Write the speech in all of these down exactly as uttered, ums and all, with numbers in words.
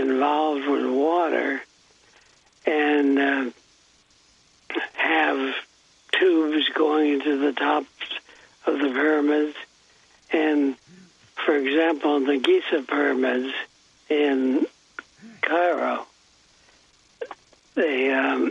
involved with water and uh, have tubes going into the tops of the pyramids. And, for example, the Giza pyramids in Cairo, they, um,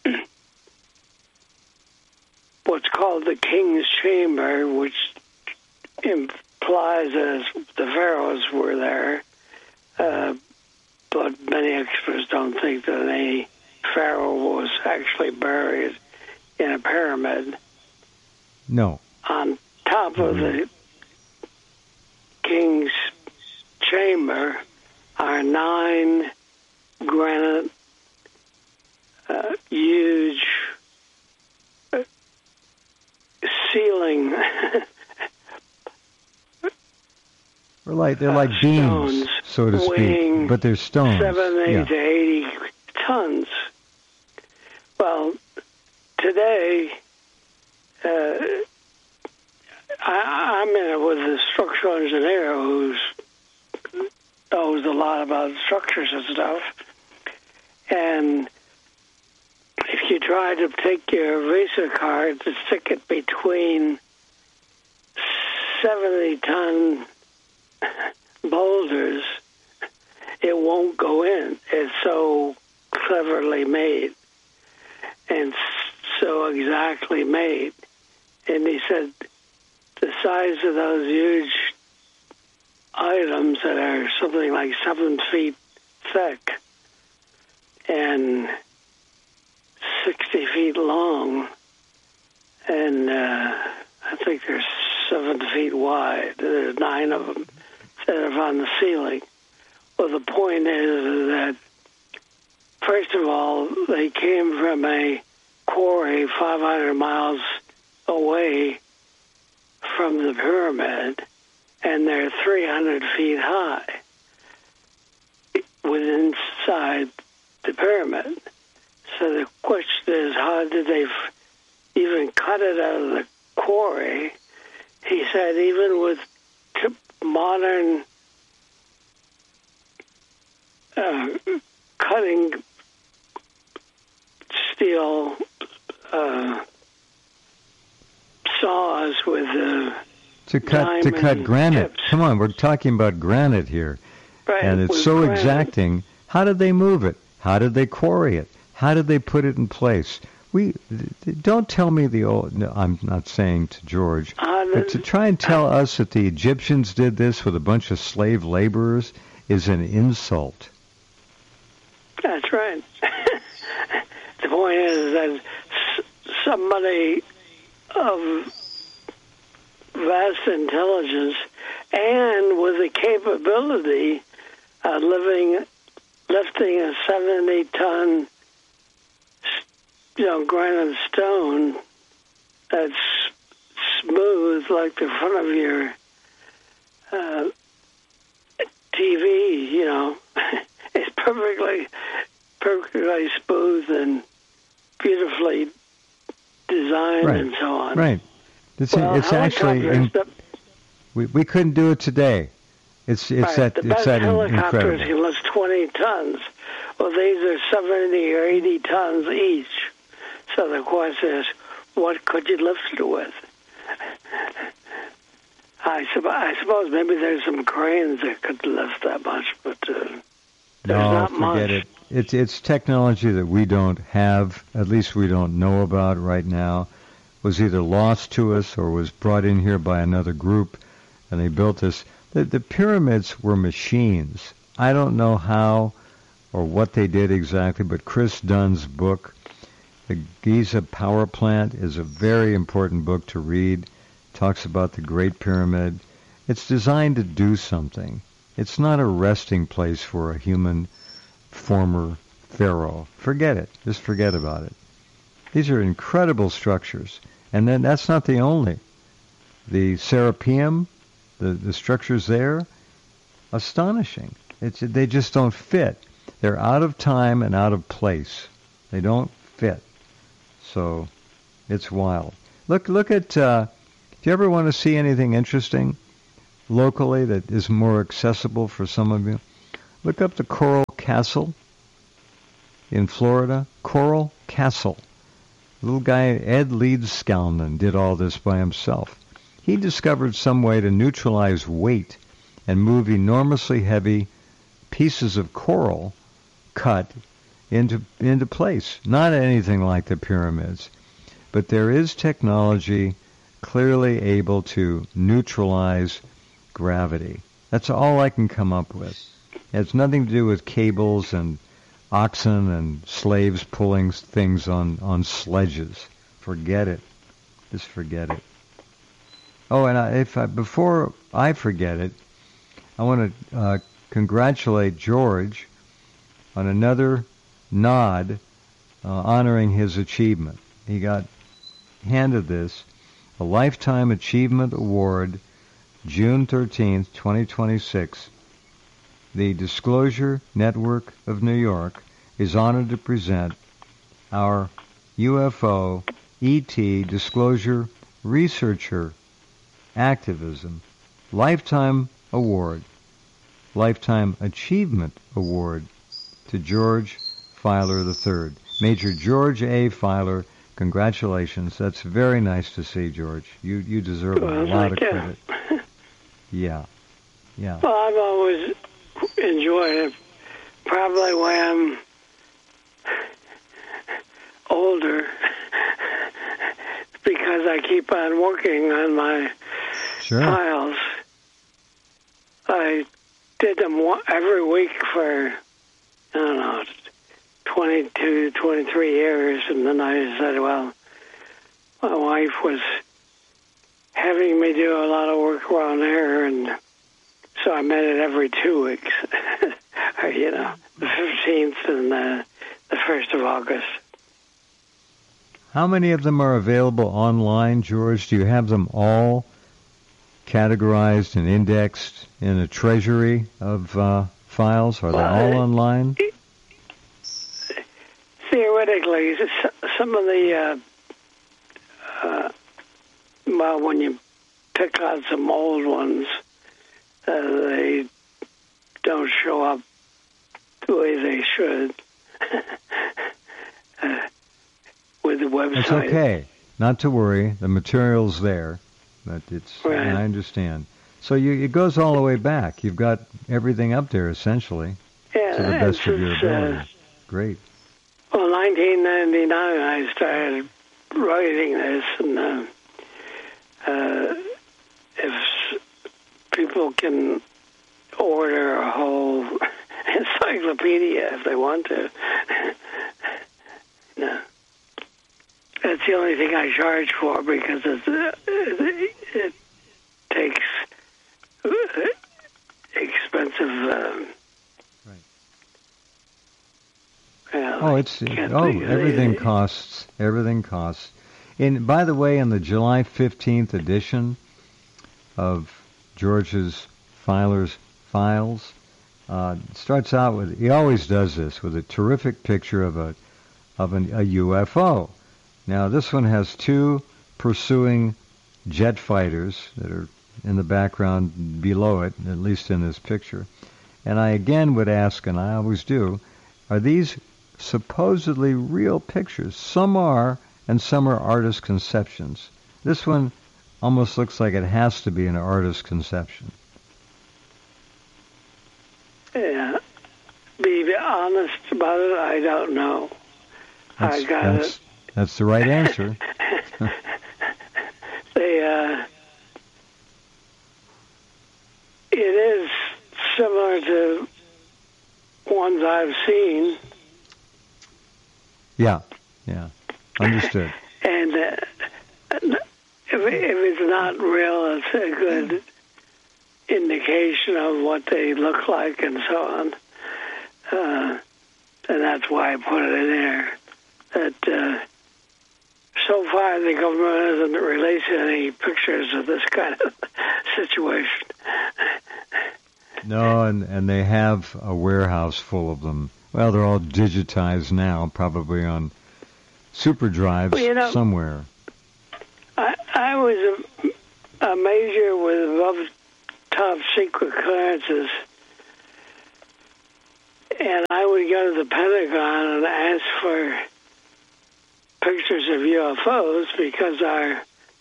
what's called the King's Chamber, which implies that the pharaohs were there, uh, but many experts don't think that any pharaoh was actually buried in a pyramid. No. On top mm-hmm. of the King's Chamber are nine granite, uh, huge uh, ceiling. They're like they're like uh, beams, so to speak, but they're stones. Seventy yeah. to eighty tons. Well, today, uh, I, I'm in it with a structural engineer who's knows a lot about structures and stuff. And if you try to take your Visa card to stick it between seventy-ton boulders, it won't go in. It's so cleverly made and so exactly made. And he said the size of those huge items that are something like seven feet thick and sixty feet long, and uh, I think they're seven feet wide. There's nine of them that are on the ceiling. Well, the point is that, first of all, they came from a quarry five hundred miles away from the pyramid, and they're three hundred feet high within inside the pyramid. So the question is, how did they f- even cut it out of the quarry? He said even with t- modern uh, cutting steel uh, saws with uh, to cut to cut granite. Tips. Come on, we're talking about granite here, right, and it's so granite. exacting. How did they move it? How did they quarry it? How did they put it in place? We don't tell me the old. No, I'm not saying to George, uh, but to try and tell us that the Egyptians did this with a bunch of slave laborers is an insult. That's right. The point is that somebody of vast intelligence and with the capability of living, lifting a seventy-ton, you know, granite stone that's smooth like the front of your uh, T V, you know, it's perfectly, perfectly smooth and beautifully designed right. and so on. Right. It's, well, it's actually in, the, we we couldn't do it today. It's it's right, that the it's best that helicopters incredible. can lift twenty tons. Well, these are seventy or eighty tons each. So the question is, what could you lift it with? I, supp- I suppose maybe there's some cranes that could lift that much, but uh, there's no, not forget much. it. It's it's technology that we don't have, at least we don't know about right now. Was either lost to us or was brought in here by another group, and they built this. The, the pyramids were machines. I don't know how or what they did exactly, but Chris Dunn's book, The Giza Power Plant, is a very important book to read. Talks about the Great Pyramid. It's designed to do something. It's not a resting place for a human former pharaoh. Forget it. Just forget about it. These are incredible structures. And then that's not the only. The Serapeum, the, the structures there, astonishing. It's, they just don't fit. They're out of time and out of place. They don't fit. So it's wild. Look, look at, uh, if you ever want to see anything interesting locally that is more accessible for some of you, look up the Coral Castle in Florida. Coral Castle. Little guy, Ed Leedskalnin, did all this by himself. He discovered some way to neutralize weight and move enormously heavy pieces of coral cut into into place. Not anything like the pyramids, but there is technology clearly able to neutralize gravity. That's all I can come up with. It has nothing to do with cables and oxen and slaves pulling things on, on sledges. Forget it. Just forget it. Oh, and I, if I, before I forget it, I want to uh, congratulate George on another nod uh, honoring his achievement. He got handed this, a Lifetime Achievement Award, June thirteenth, twenty twenty-six. The Disclosure Network of New York is honored to present our U F O E T Disclosure Researcher Activism Lifetime Award, Lifetime Achievement Award to George Filer the third. Major George A. Filer, congratulations. That's very nice to see, George. You you deserve Well, a lot of thank you. credit. Yeah. Yeah. Well, I've always enjoyed it. Probably when I'm older, because I keep on working on my Sure. files. I did them one- every week for, I don't know, twenty-two, twenty-three years, and then I said, well, my wife was having me do a lot of work around there, and so I made it every two weeks. Or, you know, the fifteenth and the, the first of August. How many of them are available online, George? Do you have them all categorized and indexed in a treasury of uh, files? Are they all Well, online? Theoretically, s- some of the, uh, uh, well, when you pick out some old ones, uh, they don't show up the way they should uh, with the website. It's okay. Not to worry. The material's there. But it's, Right. I understand. So you, it goes all the way back. You've got everything up there, essentially, Yeah, to the and best of your since, uh, ability. Great. Well, nineteen ninety-nine, I started writing this, and uh, uh, if s- people can order a whole encyclopedia if they want to, no. That's the only thing I charge for, because it's, uh, it, it takes uh, expensive. Um, Right. well, Oh, it's can't oh, think of everything anything. costs. Everything costs. In by the way, in the July fifteenth edition of George's Filer's Files, uh, it starts out with, he always does this, with a terrific picture of a of an, a U F O. Now this one has two pursuing jet fighters that are in the background below it, at least in this picture. And I again would ask, and I always do, are these supposedly real pictures? Some are, and some are artist conceptions. This one almost looks like it has to be an artist conception. Yeah. Be honest about it, I don't know. That's, I got that's, that's the right answer. it. They, uh, it is similar to ones I've seen, Yeah, yeah. Understood. and uh, if, if it's not real, it's a good indication of what they look like and so on. Uh, and that's why I put it in there. That uh, so far the government hasn't released any pictures of this kind of situation. No, and, and they have a warehouse full of them. Well, they're all digitized now, probably on super drives Well, you know, somewhere. I, I was a, a major with above top secret clearances, and I would go to the Pentagon and ask for pictures of U F Os because our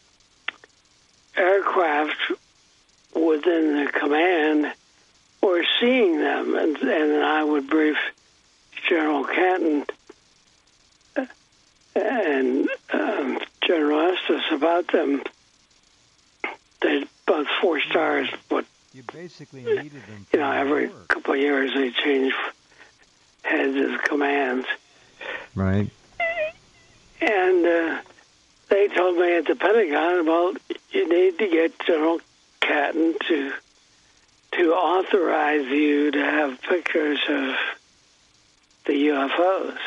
aircraft within the command were seeing them, and, and I would brief General Canton and um, General Estes about them. They both four stars, but you basically needed them. You know, every work. couple of years they change heads of commands. Right. And uh, they told me at the Pentagon, well, you need to get General Canton to to authorize you to have pictures of the U F Os.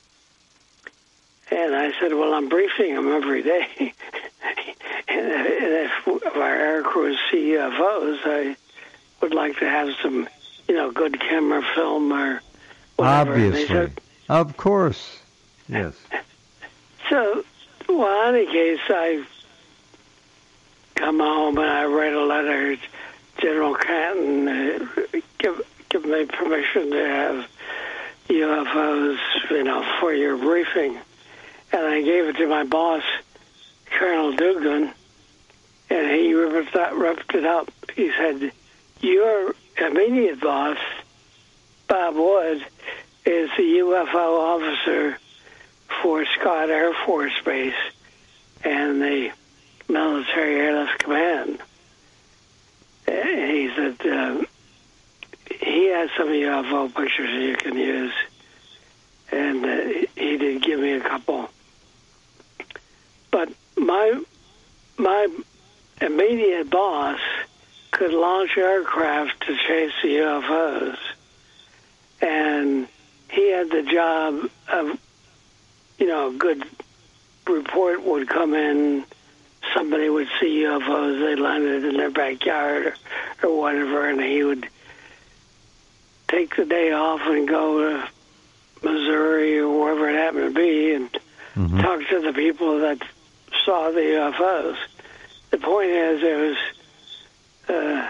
And I said, well, I'm briefing them every day. and if our air crews see U F Os, I would like to have some, you know, good camera film or whatever. Obviously. Said, of course. Yes. So, well, in any case, I come home and I write a letter to General Canton, uh, give, give me permission to have U F Os, you know, for your briefing. And I gave it to my boss, Colonel Dugan, and he ripped, that, ripped it up. He said, your immediate boss, Bob Wood, is the U F O officer for Scott Air Force Base and the Military Airlift Command. And he said, uh, he has some U F O pictures that you can use. And uh, he did give me a couple. But my my immediate boss could launch aircraft to chase the U F Os. And he had the job of, you know, a good report would come in, somebody would see U F Os, they landed in their backyard or, or whatever, and he would take the day off and go to Missouri or wherever it happened to be and mm-hmm. talk to the people that saw the U F Os. The point is, there was uh,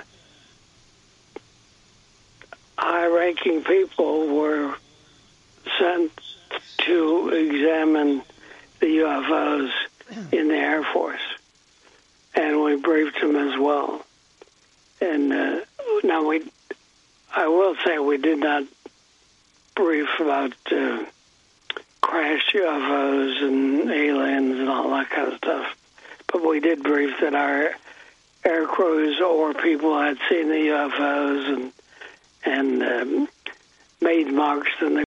high-ranking people were sent to examine the U F Os in the Air Force, and we briefed them as well. And uh, now we, I will say, we did not brief about uh, crashed U F Os and aliens and all that kind of stuff, but we did brief that our air crews or people had seen the U F Os and and um, made marks in the